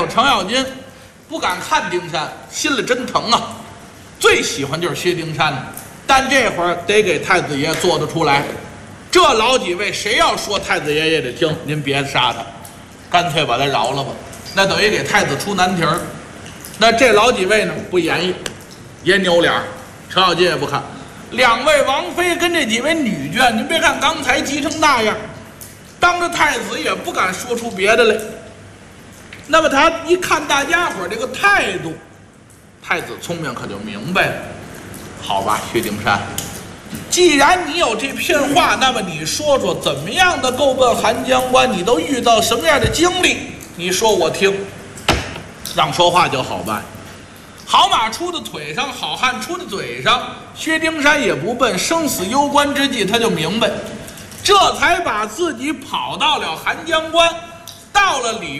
程咬金不敢看丁山，心里真疼啊。最喜欢就是薛丁山，但这会儿得给太子爷做得出来。这老几位谁要说太子爷也得听，您别杀他，干脆把他饶了吧。那等于给太子出难题儿。那这老几位呢不言语，也扭脸，程咬金也不看。两位王妃跟这几位女眷，您别看刚才急成那样，当着太子也不敢说出别的来。那么他一看大家伙这个态度，太子聪明可就明白了。好吧，薛丁山，既然你有这片话，那么你说说怎么样的够奔韩江关，你都遇到什么样的经历，你说我听。让说话就好办。好马出的腿上，好汉出的嘴上，薛丁山也不笨，生死攸关之际他就明白，这才把自己跑到了韩江关，到了里